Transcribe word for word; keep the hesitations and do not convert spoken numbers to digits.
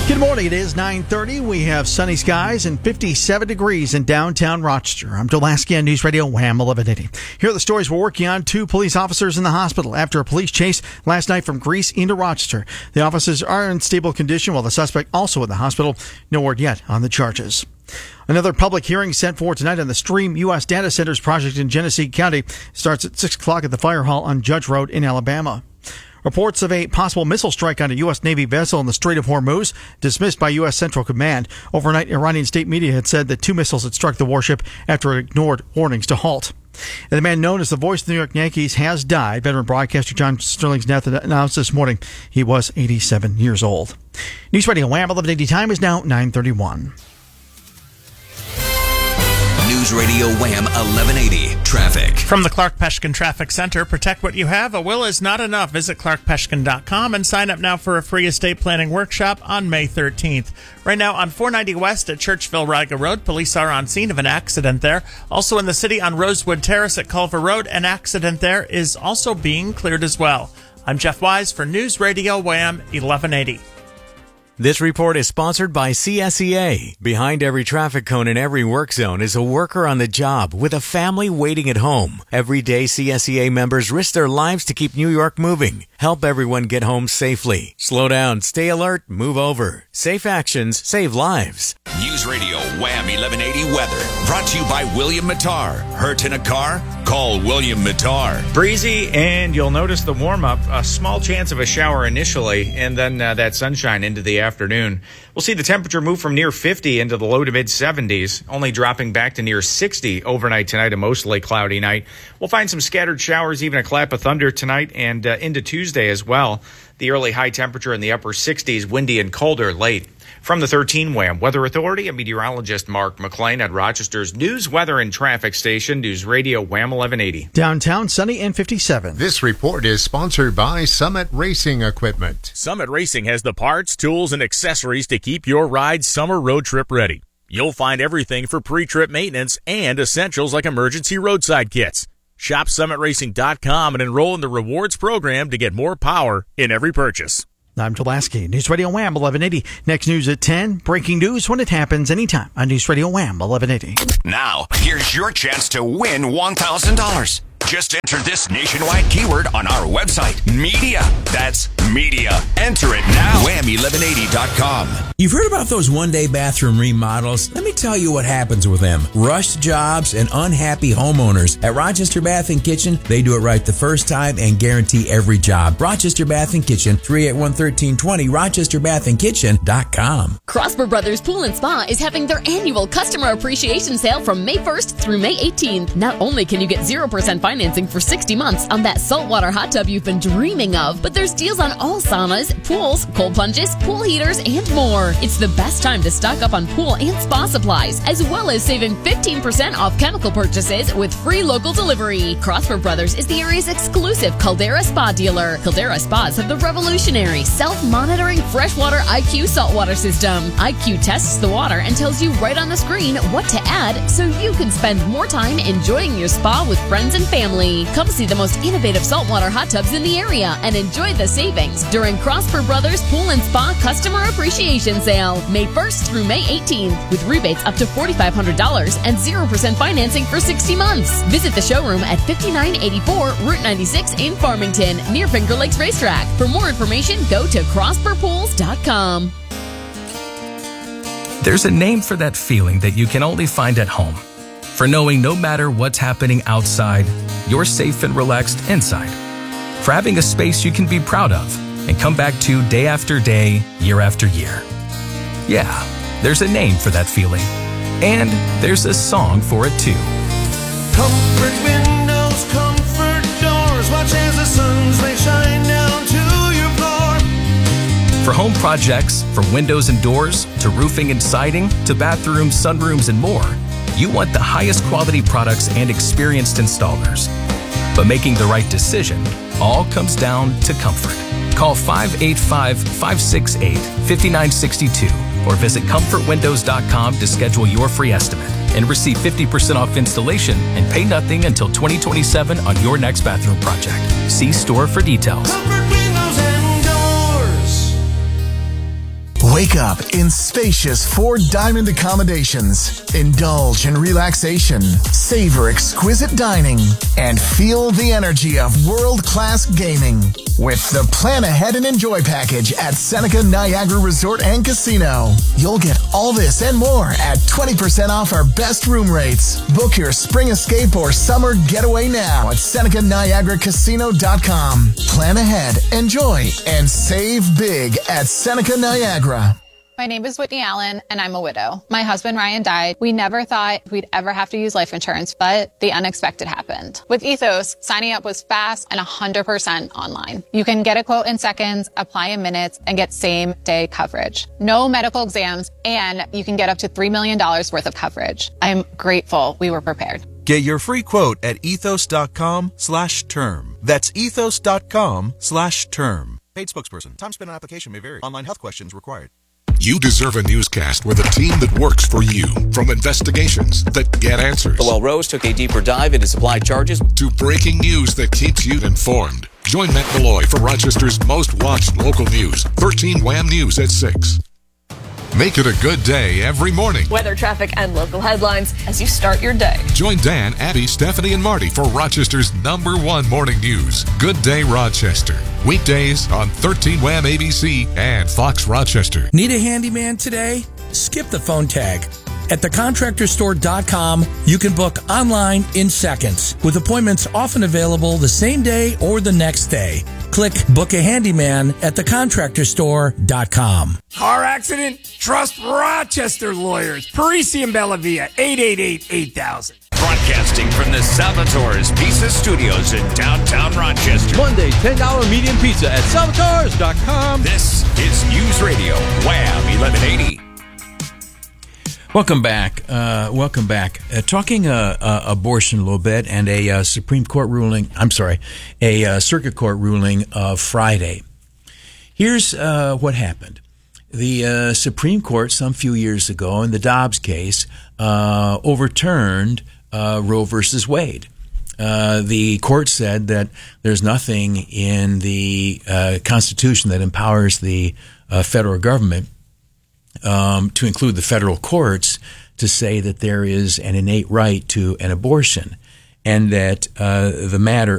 Good morning. It is nine thirty. We have sunny skies and fifty-seven degrees in downtown Rochester. I'm Dulaski on News Radio Wham eleven eighty. Here are the stories we're working on. Two police officers in the hospital after a police chase last night from Greece into Rochester. The officers are in stable condition while the suspect also in the hospital. No word yet on the charges. Another public hearing set for tonight on the Stream U S Data Centers project in Genesee County starts at six o'clock at the Fire Hall on Judge Road in Alabama. Reports of a possible missile strike on a U S Navy vessel in the Strait of Hormuz dismissed by U S Central Command. Overnight, Iranian state media had said that two missiles had struck the warship after it ignored warnings to halt. And the man known as the voice of the New York Yankees has died. Veteran broadcaster John Sterling's death announced this morning. He was eighty-seven years old. News Radio Wham eleven eighty. Time is now nine thirty-one. News Radio Wham eleven eighty traffic. From the Clark Peshkin Traffic Center, protect what you have. A will is not enough. Visit clark peshkin dot com and sign up now for a free estate planning workshop on May thirteenth. Right now on four ninety West at Churchville-Riga Road, police are on scene of an accident there. Also in the city on Rosewood Terrace at Culver Road, an accident there is also being cleared as well. I'm Jeff Wise for News Radio Wham eleven eighty. This report is sponsored by C S E A. Behind every traffic cone in every work zone is a worker on the job with a family waiting at home. Every day, C S E A members risk their lives to keep New York moving. Help everyone get home safely. Slow down, stay alert, move over. Safe actions save lives. News Radio Wham eleven eighty weather. Brought to you by William Mattar. Hurt in a car? Call William Mattar. Breezy, and you'll notice the warm-up. A small chance of a shower initially, and then uh, that sunshine into the afternoon. We'll see the temperature move from near fifty into the low to mid-seventies, only dropping back to near sixty overnight tonight, a mostly cloudy night. We'll find some scattered showers, even a clap of thunder tonight and uh, into Tuesday as well. The early high temperature in the upper sixties, windy and colder late. From the thirteen Wham Weather Authority, I'm meteorologist Mark McLean at Rochester's News, Weather, and Traffic Station, News Radio Wham eleven eighty. Downtown, sunny and fifty-seven. This report is sponsored by Summit Racing Equipment. Summit Racing has the parts, tools, and accessories to keep your ride summer road trip ready. You'll find everything for pre-trip maintenance and essentials like emergency roadside kits. Shop summit racing dot com and enroll in the rewards program to get more power in every purchase. I'm Dulaski, News Radio Wham eleven eighty. Next news at ten. Breaking news when it happens anytime on News Radio Wham eleven eighty. Now, here's your chance to win one thousand dollars. Just enter this nationwide keyword on our website, media. That's media. Enter it now. wham eleven eighty dot com. You've heard about those one-day bathroom remodels. Let me tell you what happens with them. Rushed jobs and unhappy homeowners. At Rochester Bath and Kitchen, they do it right the first time and guarantee every job. Rochester Bath and Kitchen, three eight one, one three two zero, rochester bath and kitchen dot com. Crosper Brothers Pool and Spa is having their annual customer appreciation sale from May first through May eighteenth. Not only can you get zero percent financing for sixty months on that saltwater hot tub you've been dreaming of, but there's deals on all saunas, pools, cold plunges, pool heaters, and more. It's the best time to stock up on pool and spa supplies, as well as saving fifteen percent off chemical purchases with free local delivery. Crosper Brothers is the area's exclusive Caldera Spa dealer. Caldera Spas have the revolutionary self-monitoring freshwater I Q saltwater system. I Q tests the water and tells you right on the screen what to add so you can spend more time enjoying your spa with friends and family. Come see the most innovative saltwater hot tubs in the area and enjoy the savings during Crosper Brothers Pool and Spa Customer Appreciation Sale, May first through May eighteenth, with rebates up to four thousand five hundred dollars and zero percent financing for sixty months. Visit the showroom at fifty-nine eighty-four Route ninety-six in Farmington, near Finger Lakes Racetrack. For more information, go to crosper pools dot com. There's a name for that feeling that you can only find at home. For knowing no matter what's happening outside, you're safe and relaxed inside. For having a space you can be proud of and come back to day after day, year after year. Yeah, there's a name for that feeling. And there's a song for it too. Comfort windows, comfort doors, watch as the sun's rays shine down to your floor. For home projects, from windows and doors, to roofing and siding, to bathrooms, sunrooms, and more, you want the highest quality products and experienced installers. But making the right decision all comes down to comfort. Call five eight five, five six eight, five nine six two or visit comfort windows dot com to schedule your free estimate and receive fifty percent off installation and pay nothing until twenty twenty-seven on your next bathroom project. See store for details. Comfort windows and doors. Wake up in spacious Four Diamond accommodations. Indulge in relaxation, savor exquisite dining, and feel the energy of world-class gaming with the Plan Ahead and Enjoy package at Seneca Niagara Resort and Casino. You'll get all this and more at twenty percent off our best room rates. Book your spring escape or summer getaway now at Seneca Niagara Casino dot com. Plan ahead, enjoy, and save big at Seneca Niagara. My name is Whitney Allen, and I'm a widow. My husband, Ryan, died. We never thought we'd ever have to use life insurance, but the unexpected happened. With Ethos, signing up was fast and one hundred percent online. You can get a quote in seconds, apply in minutes, and get same-day coverage. No medical exams, and you can get up to three million dollars worth of coverage. I'm grateful we were prepared. Get your free quote at ethos.com slash term. That's ethos.com slash term. Paid spokesperson. Time spent on application may vary. Online health questions required. You deserve a newscast with a team that works for you. From investigations that get answers. Well, Rose took a deeper dive into supply charges. To breaking news that keeps you informed. Join Matt Malloy for Rochester's most watched local news. thirteen Wham News at six. Make it a good day every morning. Weather, traffic, and local headlines as you start your day. Join Dan, Abby, Stephanie, and Marty for Rochester's number one morning news. Good Day Rochester. Weekdays on thirteen Wham A B C and Fox Rochester. Need a handyman today? Skip the phone tag. At the contractor store dot com, you can book online in seconds, with appointments often available the same day or the next day. Click Book a Handyman at the contractor store dot com. Car accident? Trust Rochester Lawyers. Parisi and Bellavia, eight eight eight, eight thousand. Broadcasting from the Salvatore's Pizza Studios in downtown Rochester. Monday, ten dollars medium pizza at salvatores dot com. This is News Radio, Wham eleven eighty. Welcome back. Uh, welcome back. Uh, talking uh, uh, abortion a little bit and a uh, Supreme Court ruling. I'm sorry, a uh, Circuit Court ruling of Friday. Here's uh, what happened. The uh, Supreme Court, some few years ago, in the Dobbs case, uh, overturned uh, Roe versus Wade. Uh, the court said that there's nothing in the uh, Constitution that empowers the uh, federal government Um, to include the federal courts to say that there is an innate right to an abortion, and that uh, the matter